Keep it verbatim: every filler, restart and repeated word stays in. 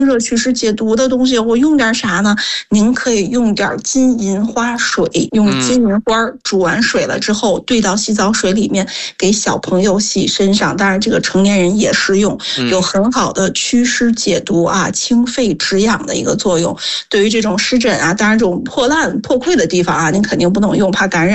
热祛湿解毒的东西，我用点啥呢？您可以用点金银花水，用金银花煮完水了之后，兑到洗澡水里面，给小朋友洗身上，当然这个成年人也适用，有很好的祛湿解毒啊、清肺止痒的一个作用。对于这种湿疹啊，当然这种破烂破溃的地方啊，您肯定不能用，怕感染。